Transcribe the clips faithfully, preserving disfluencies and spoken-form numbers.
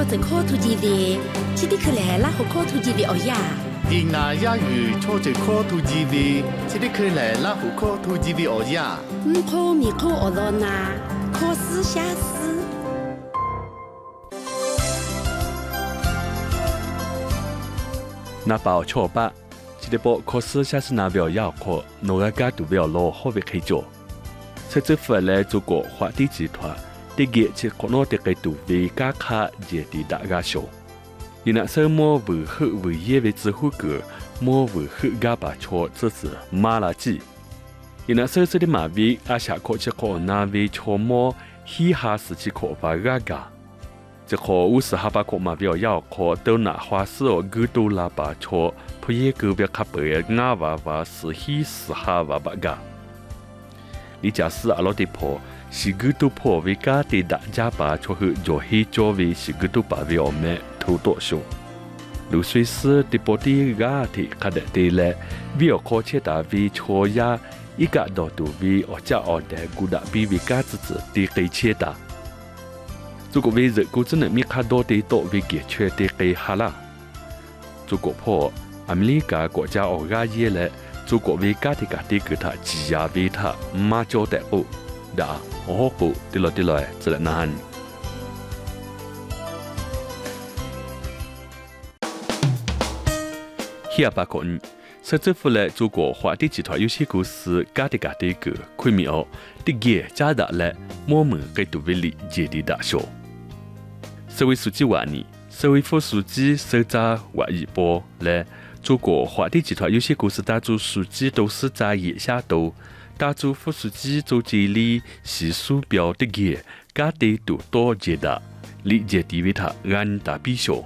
戳着科图吉维，今天去来拉和科图吉维哦呀。 印那亚语戳着科图吉维，今天去来拉和科图吉维哦呀。 唔科咪科哦罗那，科斯下斯。 那包错吧，今天播科斯下斯那表要科，诺个家都表罗好为开做。这政府来做过华地集团。第二次可能得给杜维加卡接地大家说，伊那什么为好为业为之后个，么为好加把错这是马拉基。伊那说说的马维阿下课去课那维错么，嘻哈时期课把嘎嘎。这课五十哈巴课马维要课都拿花式哦，古都拉把错，不也个别卡白伢娃娃是嘻是哈娃娃嘎。你假使阿罗地坡。是古都破为家的大家把出去就黑作为是古都把为我们偷多数。如随时的波的家的看得的嘞，为了靠切大为错呀，一个到都为我家我的古大比为家子子的给切大。如果为日古真的米卡多的多为解决的给哈啦。如果破阿美利加国家我家也嘞，如果为家的家的给他挤压为他马交代哦。đã hô cụ đi lòi đi lòi sẽ lại nàn khi bà con sở政府来中国华地集团有些公司家的家的个亏米哦的也加大了我们给杜维里接的大小社会书记话呢社会副书记社长话一波来中国华地集团有些公司大主书记都是在腋下都大主副书记周经理是书标的个，家的都多接的，理解地位他按大比小。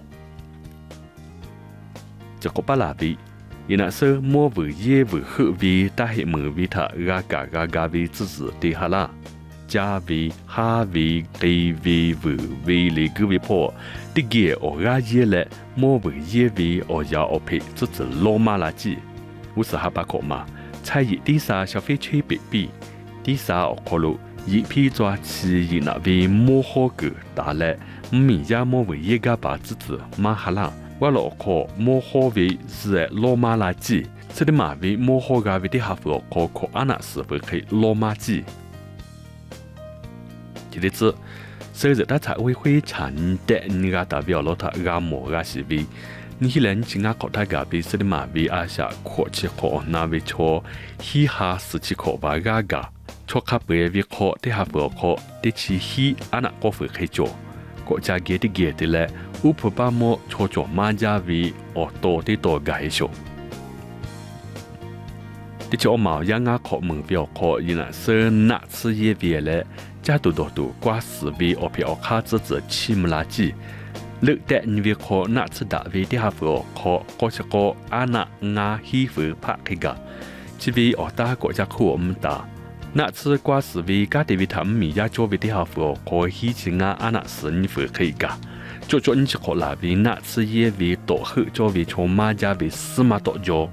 这个巴拉比，伊那是莫为业为好为，但系莫为他嘎嘎嘎嘎为自己的哈啦，加为哈为给为为为里个为破，的个我嘎业嘞，莫为业为我要我配自己罗马垃圾，我是哈巴口嘛。菜以第三消费区别比，第三我考虑一批抓起以那为摩好个打来，米家摩为一个把自己马哈啦，我老考摩好为是罗马垃圾，这里马为摩好个为的哈佛考考安那是会可以罗马圾。这里子，所以他才会会产的你个代表了他个摩个是为。你人今啊考他个比是的马为阿下考起考那为错，嘻哈时期考把个个，错卡白为考的哈佛考的起嘻阿那个会开做，国家给的给的嘞，乌普巴莫错做马家为哦多的多个少。的起我毛样啊考门标考，伊那是哪次也为嘞，家多多多挂死为哦票卡子子起木垃圾。lực đại việc khó nát sự đã về đi học ở khó có sẽ có anh ngã hi với phát cái cả chỉ vì ở ta có gia khu ông ta nát sự qua sự vì các địa vị thẩm mỹ gia cho về đi học ở khó hi chỉ ngã anh sinh với cái cả cho cho những khó là vì nát sự ye vì tổ hữu cho vì cho ma gia vì sự mà tổ cho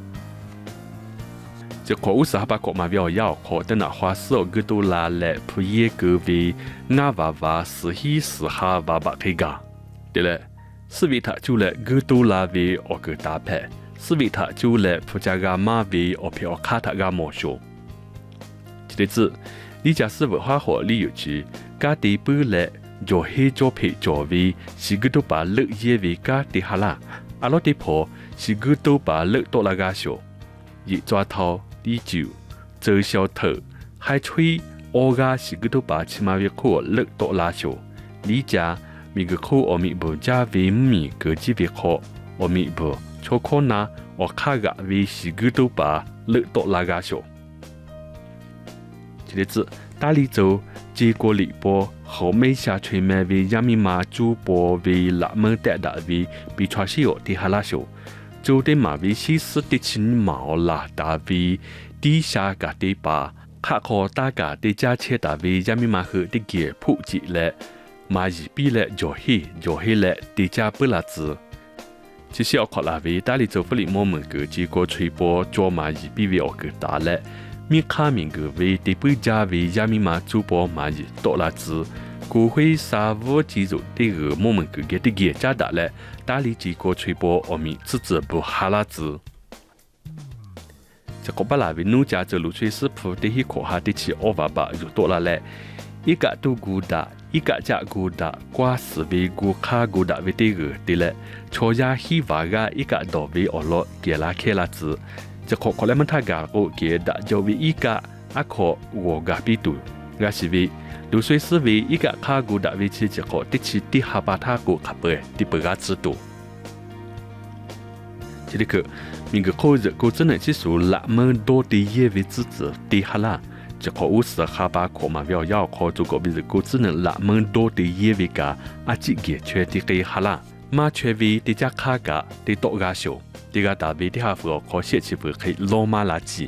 chỉ khó u sa ba có mà biểu yao khó tên là hoa sự cái đồ là lệ phụ ye cái vì ngã và và sự hi sự ha và bạc cái cả对了，是为他就来个多拉为我个搭配，是为他就来普加个马为我票卡他个毛修。这次，你假使文化和旅游局，家地不来就黑做配做为，是个都把乐业为家地哈啦，阿罗地婆是个都把乐多拉个修，一抓头第九，做小头，还吹我个是个都把起码为可乐多拉修，你家。米个口我米不加为米个几别口，我米不错可那我卡个为是个都把乐多拉个小。这个字大理州结果里波后面下吹麦为亚米马主播为拉门带大为比传西有的哈拉小，就的马为西斯的亲毛拉大为底下个的把卡可大个的加切大为亚米马和的给普及了。mà chỉ bị lệ cho hi cho hi lệ đi cha bữa là gì chỉ需要考虑为大理州不里莫门个结果吹波做嘛chỉ bị为我个大嘞，米卡明个为地不加为亚米嘛主播嘛chỉ多啦子， 古会沙乌记住这个我们个个的个加达嘞，大理几个吹波阿米自治不哈拉子。这个巴拉维努家这路吹师傅的一口哈的起奥瓦巴有多了嘞，一个都古达，一个加古达，瓜斯维古卡古达维这个的嘞，初呀希瓦个一个到维奥罗给拉开拉子，这个可能们他个个给达就为一个阿可我个比度，个是为。路水思维一个卡古达维起这个的起的哈巴塔古卡贝的不个制度，这里个每个口子古真的技术拉门多的业为资质的哈啦，这个五十哈巴可嘛要要靠这个为是古真的拉门多的业为个阿几个缺的个哈啦，马缺为的家卡个的多个小，的个大为的哈佛可写起不可以罗马垃圾。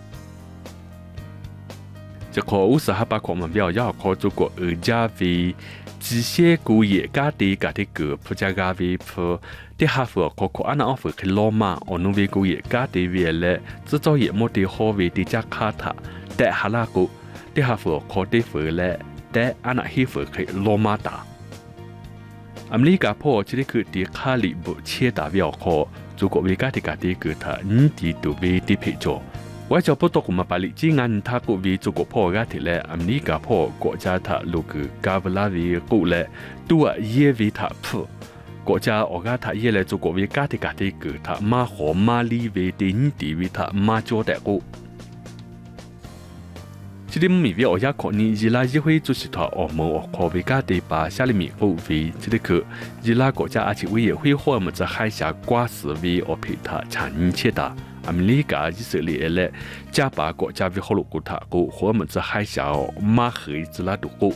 这个五十哈巴克们表要靠中国二家为机械工业家的家的个普加家为普的哈佛靠靠安那奥弗去罗马，我农为工业家的为了制造业么的好为的家卡塔，但哈拉个的哈佛靠的佛了，但安那希佛去罗马打。อเมริกาพ่อจะได้เกิดที่ข้าลิบุเชียดาวิอคอจุกวิกาที่กาที่เกิดท่านี้ที่ตัววิที่เพจว่าจะพูดตกมาปาลิจีงานท่ากุวิจุกพ่อกาที่แลอเมริกาพ่อก็จะท่าลูกกาเวลาวิกุแลตัวเยวิท่าพูก็จะออกาท่าเยเลจุกวิกาที่กาที่เกิดท่ามาหอมมาลีวิที่นี้ที่วิท่ามาโจแต่กุ这里米为我家可能伊拉议会主席团欧盟哦，可为家的把下里米股为这里去伊拉国家而且委员会或么在海峡挂死为哦陪他产业切大，阿美利加以色列嘞加把国家为好路古塔股或么在海峡哦马河之拉度股。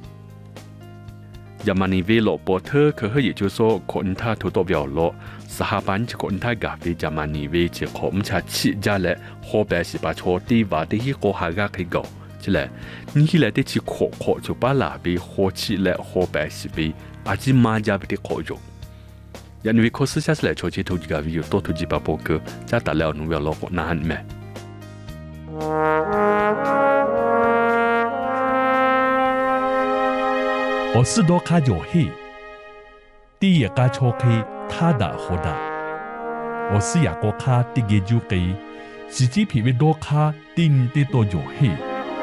ยามานีเวลปอเธอคือ也就是说คนท่าถูกตัวเบียวโลสหพันธ์คนท่ากาเวยามานีเวจะขมชาชิจาและขอแบบสิบาชอตีว่าที่ขอหากาให้ก่อใช่แหละนี่แหละที่ขอขอจุบาลาเวขอชิและขอแบบสิเวอาจิมาจาเวที่ขออยู่ยันวิเคราะห์สิ่งที่เราชอบที่ทุกอย่างวิวตัวทุกจีบปอกเกอจะแต่แล้วนุ่งเวลโลกนานไหม我是多卡有黑，第一个错开他的好的，我是雅国卡第一就给，自己皮为多卡顶的多有黑。